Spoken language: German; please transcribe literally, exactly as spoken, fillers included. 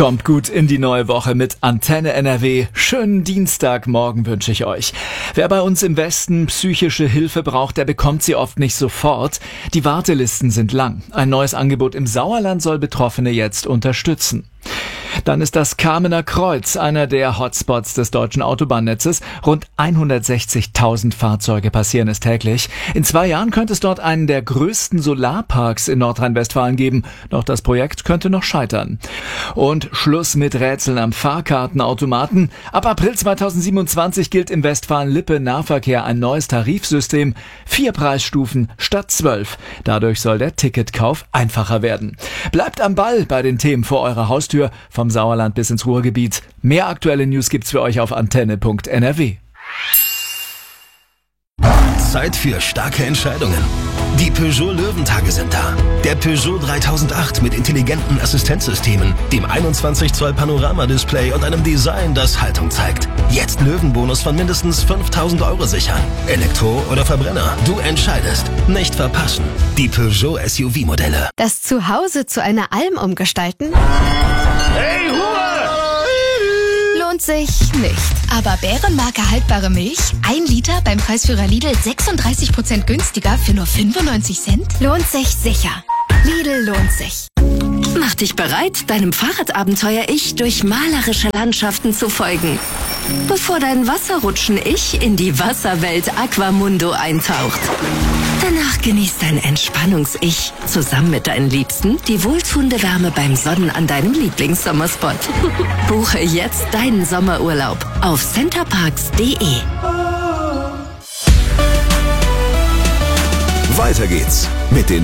Kommt gut in die neue Woche mit Antenne N R W. Schönen Dienstagmorgen wünsche ich euch. Wer bei uns im Westen psychische Hilfe braucht, der bekommt sie oft nicht sofort. Die Wartelisten sind lang. Ein neues Angebot im Sauerland soll Betroffene jetzt unterstützen. Dann ist das Kamener Kreuz, einer der Hotspots des deutschen Autobahnnetzes. Rund hundertsechzigtausend Fahrzeuge passieren es täglich. In zwei Jahren könnte es dort einen der größten Solarparks in Nordrhein-Westfalen geben. Doch das Projekt könnte noch scheitern. Und Schluss mit Rätseln am Fahrkartenautomaten. Ab April zweitausendsiebenundzwanzig gilt im Westfalen-Lippe-Nahverkehr ein neues Tarifsystem. Vier Preisstufen statt zwölf. Dadurch soll der Ticketkauf einfacher werden. Bleibt am Ball bei den Themen vor eurer Haustür. Vom Sauerland bis ins Ruhrgebiet. Mehr aktuelle News gibt's für euch auf antenne punkt n r w. Zeit für starke Entscheidungen. Die Peugeot Löwentage sind da. Der Peugeot dreitausendacht mit intelligenten Assistenzsystemen, dem einundzwanzig Zoll Panoramadisplay und einem Design, das Haltung zeigt. Jetzt Löwenbonus von mindestens fünftausend Euro sichern. Elektro oder Verbrenner, du entscheidest. Nicht verpassen. Die Peugeot S U V-Modelle. Das Zuhause zu einer Alm umgestalten? Hey, Ruhe! Lohnt sich nicht. Aber Bärenmarke haltbare Milch, ein Liter beim Preisführer Lidl sechsunddreißig Prozent günstiger für nur fünfundneunzig Cent? Lohnt sich sicher. Lidl lohnt sich. Mach dich bereit, deinem Fahrradabenteuer-Ich durch malerische Landschaften zu folgen. Bevor dein Wasserrutschen-Ich in die Wasserwelt Aquamundo eintaucht. Danach genießt dein Entspannungs-Ich zusammen mit deinen Liebsten die wohltuende Wärme beim Sonnen an deinem Lieblingssommerspot. Buche jetzt deinen Sommerurlaub auf centerparks punkt de. Weiter geht's mit den